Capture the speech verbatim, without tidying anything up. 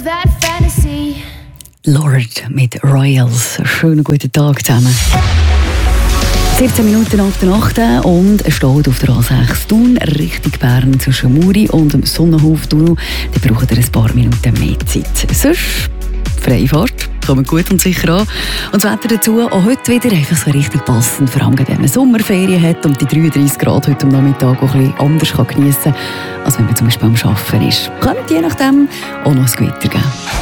that fantasy. Lord mit Royals. Schönen guten Tag zusammen. vierzehn Minuten nach der Nacht und es steht auf der A sechs Thun Richtung Bern zwischen Muri und dem Sonnenhof-Tunnel. Die brauchen ihr ein paar Minuten mehr Zeit. Sonst freie Fahrt, kommt gut und sicher an. Und das Wetter dazu auch heute wieder einfach so richtig passend, vor allem wenn man Sommerferien hat und die dreiunddreissig Grad heute am Nachmittag auch ein bisschen anders geniessen kann, als wenn man zum Beispiel am Arbeiten ist. Könnte je nachdem auch noch ein Gewitter geben.